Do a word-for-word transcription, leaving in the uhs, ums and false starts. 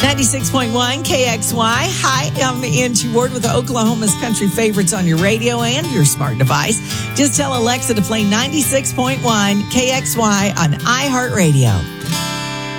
ninety-six point one K X Y. Hi, I'm Angie Ward with Oklahoma's country favorites on your radio and your smart device. Just tell Alexa to play ninety-six point one K X Y on iHeartRadio.